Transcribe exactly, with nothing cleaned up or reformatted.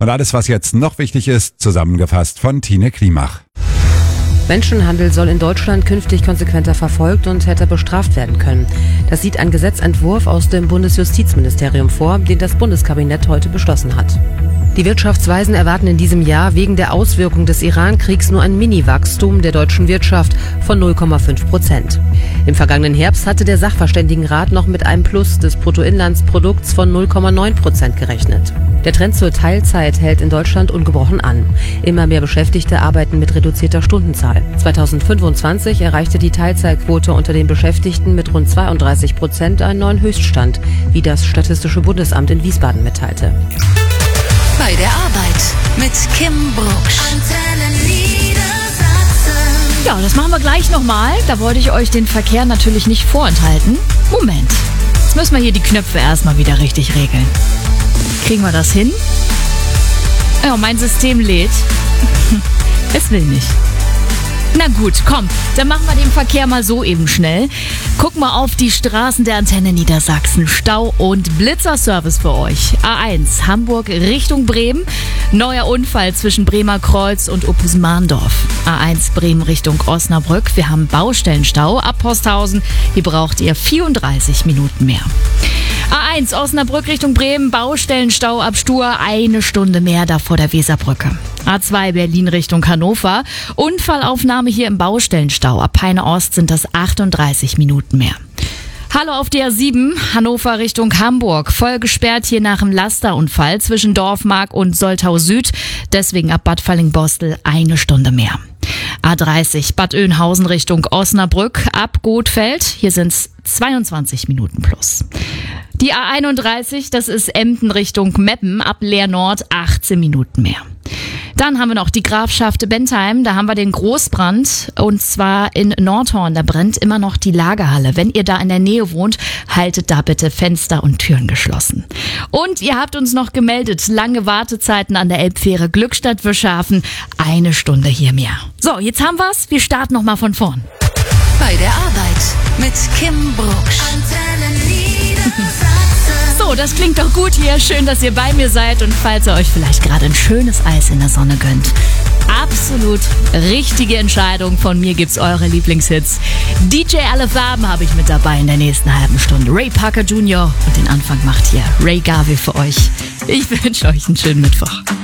Und alles, was jetzt noch wichtig ist, zusammengefasst von Tine Klimach. Menschenhandel soll in Deutschland künftig konsequenter verfolgt und härter bestraft werden können. Das sieht ein Gesetzentwurf aus dem Bundesjustizministerium vor, den das Bundeskabinett heute beschlossen hat. Die Wirtschaftsweisen erwarten in diesem Jahr wegen der Auswirkungen des Iran-Kriegs nur ein Mini-Wachstum der deutschen Wirtschaft von null Komma fünf Prozent. Im vergangenen Herbst hatte der Sachverständigenrat noch mit einem Plus des Bruttoinlandsprodukts von null Komma neun Prozent gerechnet. Der Trend zur Teilzeit hält in Deutschland ungebrochen an. Immer mehr Beschäftigte arbeiten mit reduzierter Stundenzahl. zweitausendfünfundzwanzig erreichte die Teilzeitquote unter den Beschäftigten mit rund zweiunddreißig Prozent einen neuen Höchststand, wie das Statistische Bundesamt in Wiesbaden mitteilte. Bei der Arbeit mit Kim Brucksch. Ja, das machen wir gleich nochmal. Da wollte ich euch den Verkehr natürlich nicht vorenthalten. Moment, jetzt müssen wir hier die Knöpfe erstmal wieder richtig regeln. Kriegen wir das hin? Ja, mein System lädt. Es will nicht. Na gut, komm, dann machen wir den Verkehr mal so eben schnell. Gucken wir auf die Straßen der Antenne Niedersachsen. Stau und Blitzerservice für euch. A eins, Hamburg Richtung Bremen. Neuer Unfall zwischen Bremer Kreuz und Uppes-Mahndorf. A eins Bremen Richtung Osnabrück. Wir haben Baustellenstau ab Posthausen. Hier braucht ihr vierunddreißig Minuten mehr. A eins Osnabrück Richtung Bremen, Baustellenstau ab Stur, eine Stunde mehr da vor der Weserbrücke. A zwei Berlin Richtung Hannover, Unfallaufnahme hier im Baustellenstau. Ab Peine Ost sind das achtunddreißig Minuten mehr. Hallo auf der A sieben, Hannover Richtung Hamburg. Voll gesperrt hier nach dem Lasterunfall zwischen Dorfmark und Soltau Süd. Deswegen ab Bad Fallingbostel eine Stunde mehr. A dreißig, Bad Oeynhausen Richtung Osnabrück, ab Gothfeld. Hier sind es zweiundzwanzig Minuten plus. Die A einunddreißig, das ist Emden Richtung Meppen, ab Leer Nord achtzehn Minuten mehr. Dann haben wir noch die Grafschaft Bentheim, da haben wir den Großbrand und zwar in Nordhorn, da brennt immer noch die Lagerhalle. Wenn ihr da in der Nähe wohnt, haltet da bitte Fenster und Türen geschlossen. Und ihr habt uns noch gemeldet, lange Wartezeiten an der Elbfähre Glückstadt-Wischhafen, eine Stunde hier mehr. So, jetzt haben wir's, wir starten nochmal von vorn. Bei der Arbeit mit Kim Brucksch. So, das klingt doch gut hier. Schön, dass ihr bei mir seid und falls ihr euch vielleicht gerade ein schönes Eis in der Sonne gönnt. Absolut richtige Entscheidung. Von mir gibt's eure Lieblingshits. D J Alle Farben habe ich mit dabei in der nächsten halben Stunde. Ray Parker Junior und den Anfang macht hier Ray Garvey für euch. Ich wünsche euch einen schönen Mittwoch.